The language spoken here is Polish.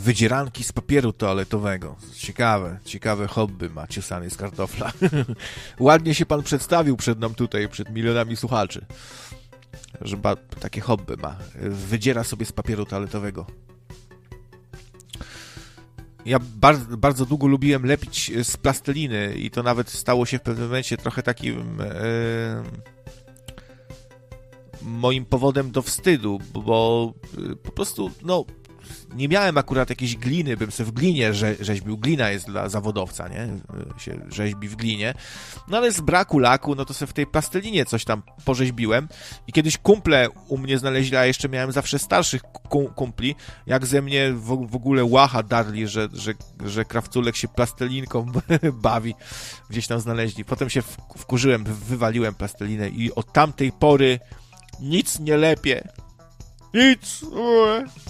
wydzieranki z papieru toaletowego. Ciekawe hobby ma ciosany z kartofla. Ładnie się pan przedstawił przed nam tutaj, przed milionami słuchaczy. Że takie hobby ma. Wydziera sobie z papieru toaletowego. Ja bardzo długo lubiłem lepić z plasteliny i to nawet stało się w pewnym momencie trochę takim moim powodem do wstydu, bo po prostu, no, nie miałem akurat jakiejś gliny, bym sobie w glinie rzeźbił. Glina jest dla zawodowca, nie? Się rzeźbi w glinie. No ale z braku laku, no to sobie w tej plastelinie coś tam porzeźbiłem. I kiedyś kumple u mnie znaleźli, a jeszcze miałem zawsze starszych kumpli, jak ze mnie w ogóle łacha darli, że krawculek się plastelinką bawi. Gdzieś tam znaleźli. Potem się wkurzyłem, wywaliłem plastelinę i od tamtej pory nic nie lepiej. Nic.